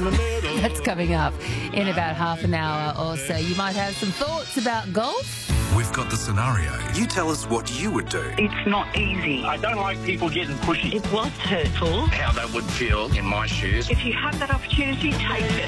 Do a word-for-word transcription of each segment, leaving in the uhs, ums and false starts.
in the middle. That's coming up in about half an hour or so. You might have some thoughts about golf. We've got the scenario. You tell us what you would do. It's not easy. I don't like people getting pushy. It was hurtful. How that would feel in my shoes. If you have that opportunity, take it.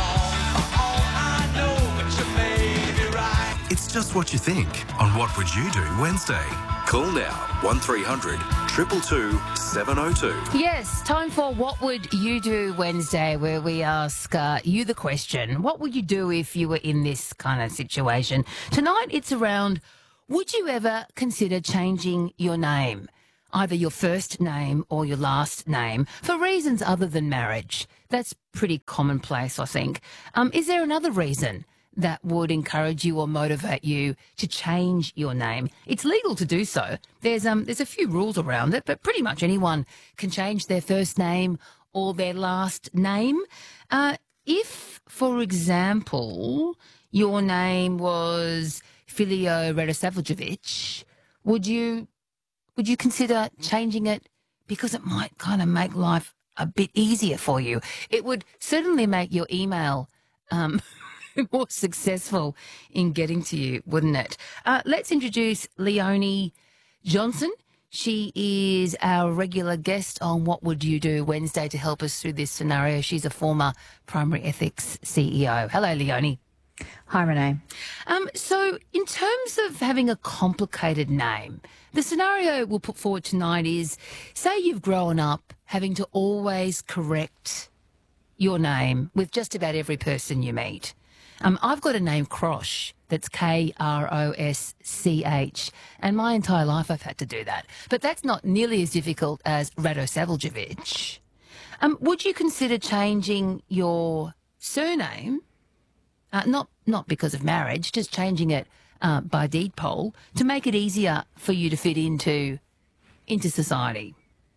It's just what you think on What Would You Do Wednesday. Call now one three hundred two two two seven oh two. Yes, time for What Would You Do Wednesday, where we ask uh, you the question, what would you do if you were in this kind of situation? Tonight it's around, would you ever consider changing your name? Either your first name or your last name, for reasons other than marriage. That's pretty commonplace, I think. Um, is there another reason that would encourage you or motivate you to change your name? It's legal to do so. There's um there's a few rules around it, but pretty much anyone can change their first name or their last name. Uh, if, for example, your name was Filio Radosavljevic, would you would you consider changing it because it might kind of make life a bit easier for you? It would certainly make your email um more successful in getting to you, wouldn't it? Uh, let's introduce Leonie Johnson. She is our regular guest on What Would You Do Wednesday to help us through this scenario. She's a former Primary Ethics C E O. Hello, Leonie. Hi, Renee. Um, so in terms of having a complicated name, the scenario we'll put forward tonight is, say you've grown up having to always correct your name with just about every person you meet. Um, I've got a name, Krosh, that's K R O S C H, and my entire life I've had to do that. But that's not nearly as difficult as Radosavljevic. Um, would you consider changing your surname, uh, not not because of marriage, just changing it uh, by deed poll, to make it easier for you to fit into into society?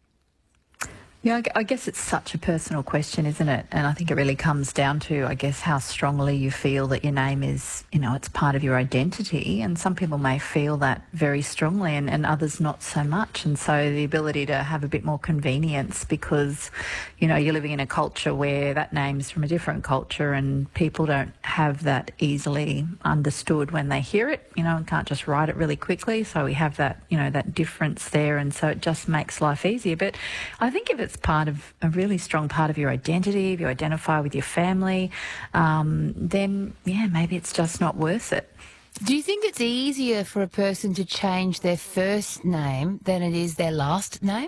Yeah, I guess it's such a personal question, isn't it? And I think it really comes down to, I guess, how strongly you feel that your name is, you know, it's part of your identity. And some people may feel that very strongly and, and others not so much. And so the ability to have a bit more convenience because, you know, you're living in a culture where that name's from a different culture and people don't have that easily understood when they hear it, you know, and can't just write it really quickly. So we have that, you know, that difference there. And so it just makes life easier. But I think if it's part of a really strong part of your identity, if you identify with your family, um, then, yeah, maybe it's just not worth it. Do you think it's easier for a person to change their first name than it is their last name?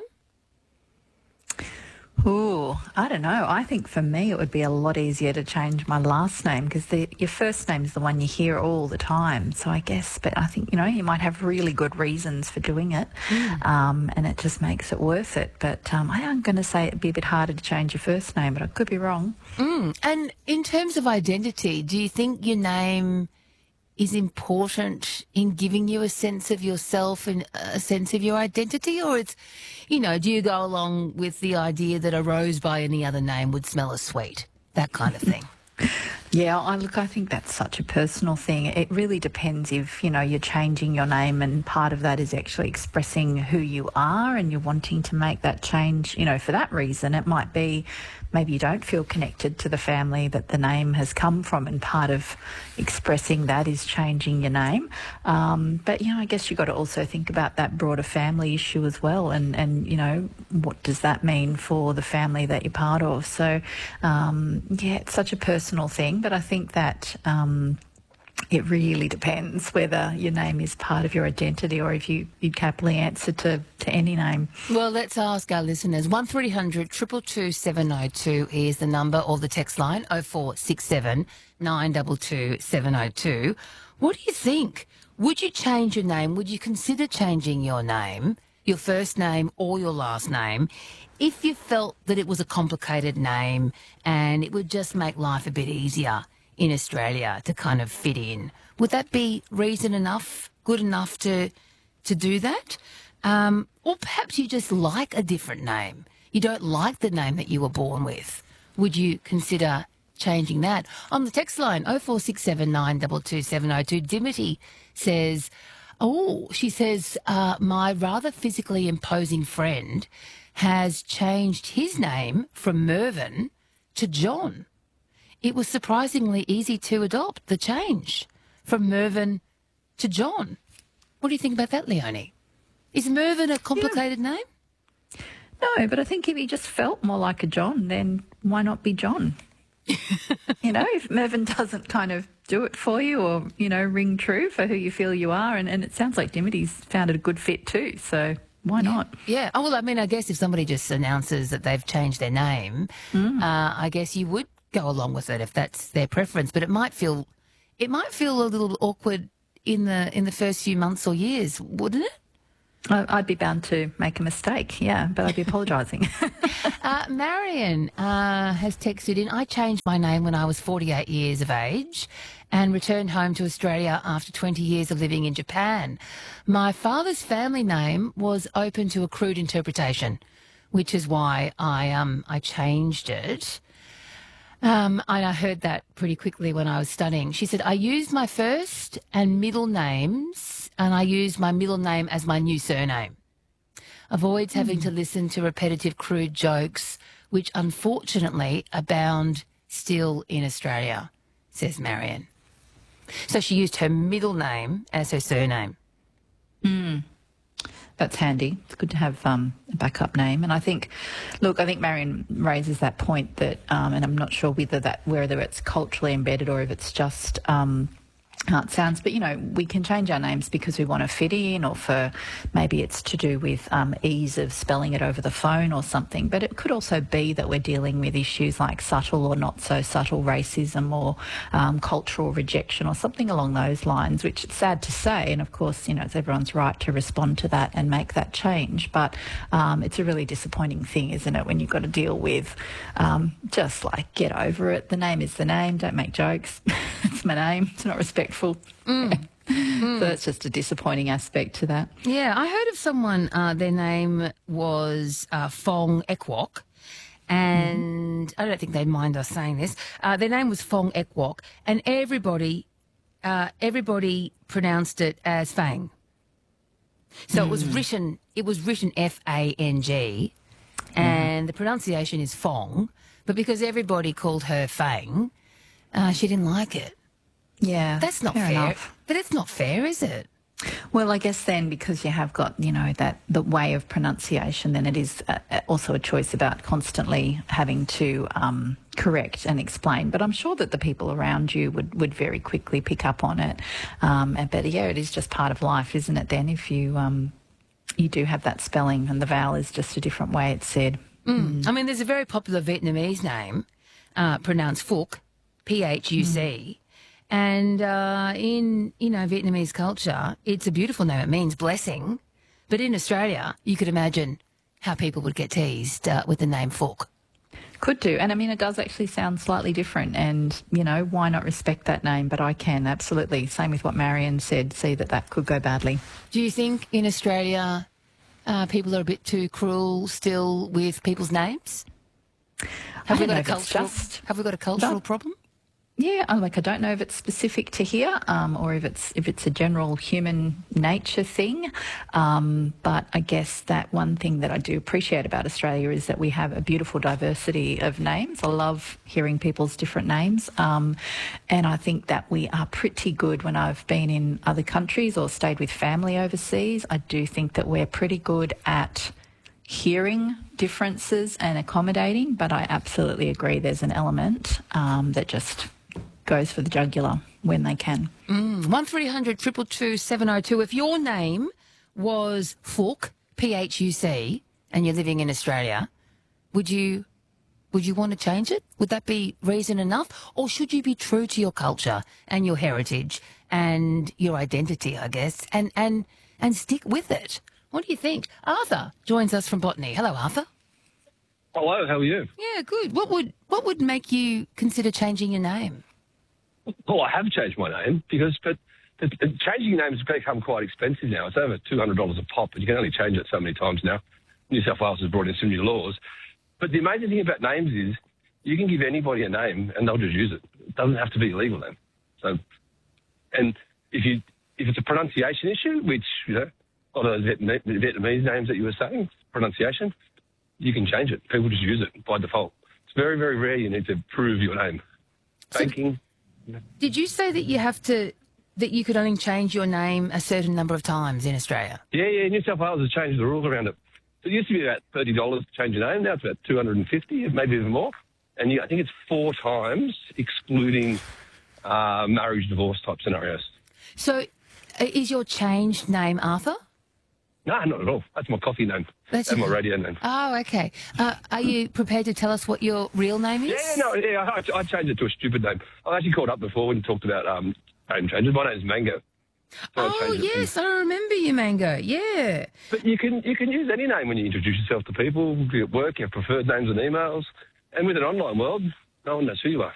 Ooh, I don't know. I think for me it would be a lot easier to change my last name because your first name is the one you hear all the time. So I guess, but I think, you know, you might have really good reasons for doing it mm. um, and it just makes it worth it. But um, I am going to say it'd be a bit harder to change your first name, but I could be wrong. Mm. And in terms of identity, do you think your name is important in giving you a sense of yourself and a sense of your identity? Or it's, you know, do you go along with the idea that a rose by any other name would smell as sweet? That kind of thing. Yeah, I look, I think that's such a personal thing. It really depends if, you know, you're changing your name and part of that is actually expressing who you are and you're wanting to make that change, you know, for that reason. It might be maybe you don't feel connected to the family that the name has come from and part of expressing that is changing your name. Um, but, you know, I guess you've got to also think about that broader family issue as well and, and, you know, what does that mean for the family that you're part of? So, um, yeah, it's such a personal thing. But I think that um, it really depends whether your name is part of your identity or if you, you'd happily answer to, to any name. Well, let's ask our listeners. one three hundred two two two seven oh two is the number, or the text line oh four six seven nine two two seven oh two. What do you think? Would you change your name? Would you consider changing your name, your first name or your last name, if you felt that it was a complicated name and it would just make life a bit easier in Australia to kind of fit in? Would that be reason enough, good enough to to do that? Um, or perhaps you just like a different name. You don't like the name that you were born with. Would you consider changing that? On the text line, oh four six seven nine two two seven oh two, Dimity says, oh, she says, uh, my rather physically imposing friend has changed his name from Mervyn to John. it was surprisingly easy to adopt the change from Mervyn to John. What do you think about that, Leonie? Is Mervyn a complicated yeah. name? No, but I think if he just felt more like a John, then why not be John? You know, if Mervyn doesn't kind of do it for you or, you know, ring true for who you feel you are, and, and it sounds like Dimity's found it a good fit too, so why not? Yeah. Oh, well, I mean, I guess if somebody just announces that they've changed their name, mm. uh, I guess you would go along with it if that's their preference, but it might feel it might feel a little awkward in the in the first few months or years, wouldn't it? I'd be bound to make a mistake, yeah, but I'd be apologising. uh, Marion uh, has texted in, I changed my name when I was forty-eight years of age and returned home to Australia after twenty years of living in Japan. My father's family name was open to a crude interpretation, which is why I um I changed it. Um, and I heard that pretty quickly when I was studying. She said, I used my first and middle names and I used my middle name as my new surname. Avoids mm. having to listen to repetitive, crude jokes, which unfortunately abound still in Australia, says Marion. So she used her middle name as her surname. Mm. That's handy. It's good to have um, a backup name. And I think, look, I think Marion raises that point that, um, and I'm not sure whether that whether it's culturally embedded or if it's just um, how it sounds, but, you know, we can change our names because we want to fit in, or for maybe it's to do with um, ease of spelling it over the phone or something. But it could also be that we're dealing with issues like subtle or not so subtle racism or um, cultural rejection or something along those lines, which it's sad to say. And, of course, you know, it's everyone's right to respond to that and make that change. But um, it's a really disappointing thing, isn't it, when you've got to deal with um, just like, get over it. The name is the name. Don't make jokes. It's my name. It's not respectful. Mm. Mm. So that's just a disappointing aspect to that. Yeah, I heard of someone, uh, their name was uh, Fong Ekwok, and mm. I don't think they'd mind us saying this. Uh, their name was Fong Ekwok, and everybody, uh, everybody pronounced it as Fang. So mm. it was written, it was written F A N G, and mm. the pronunciation is Fong, but because everybody called her Fang, uh, she didn't like it. Yeah, that's not fair. Enough. But it's not fair, is it? Well, I guess then because you have got, you know, that the way of pronunciation, then it is uh, also a choice about constantly having to um, correct and explain. But I'm sure that the people around you would, would very quickly pick up on it. Um, and, but yeah, it is just part of life, isn't it? Then if you um, you do have that spelling and the vowel is just a different way it's said. Mm. Mm. I mean, there's a very popular Vietnamese name uh, pronounced Phuc, P H U C. Mm. And uh, in, you know, Vietnamese culture, it's a beautiful name. It means blessing. But in Australia, you could imagine how people would get teased uh, with the name Phuc. Could do. And, I mean, it does actually sound slightly different. And, you know, why not respect that name? But I can, absolutely. Same with what Marion said, see that that could go badly. Do you think in Australia uh, people are a bit too cruel still with people's names? Have, we got, a cultural, just, have we got a cultural but, problem? Yeah, like I don't know if it's specific to here um, or if it's if it's a general human nature thing. Um, but I guess that one thing that I do appreciate about Australia is that we have a beautiful diversity of names. I love hearing people's different names. Um, and I think that we are pretty good when I've been in other countries or stayed with family overseas. I do think that we're pretty good at hearing differences and accommodating, but I absolutely agree there's an element um, that just goes for the jugular when they can. Mm. one three hundred two two two seven oh two. If your name was Phuc, P H U C, and you're living in Australia, would you would you want to change it? Would that be reason enough? Or should you be true to your culture and your heritage and your identity, I guess, and, and, and stick with it? What do you think? Arthur joins us from Botany. Hello, Arthur. Hello, how are you? Yeah, good. What would what would make you consider changing your name? Well, I have changed my name because, but the, the changing names has become quite expensive now. It's over two hundred dollars a pop, but you can only change it so many times now. New South Wales has brought in some new laws. But the amazing thing about names is you can give anybody a name and they'll just use it. It doesn't have to be a legal name. So, and if you if it's a pronunciation issue, which, you know, a lot of those Vietnamese names that you were saying, pronunciation, you can change it. People just use it by default. It's very, very rare you need to prove your name. banking. Did you say that you have to, that you could only change your name a certain number of times in Australia? Yeah, yeah. New South Wales has changed the rules around it. So it used to be about thirty dollars to change your name. Now it's about two hundred fifty dollars, maybe even more. And you, I think it's four times, excluding uh, marriage, divorce type scenarios. So uh, is your changed name Arthur? No, not at all. That's my coffee name. That's That's your- my radio name. Oh, okay. Uh, are you prepared to tell us what your real name is? Yeah, no, yeah, I, I changed it to a stupid name. I've actually called up before and talked about um, name changes. My name's Mango. So I Oh, changed it to- yes, I remember you, Mango. Yeah. But you can you can use any name when you introduce yourself to people. You at work, you have preferred names and emails. And with an online world, no one knows who you are.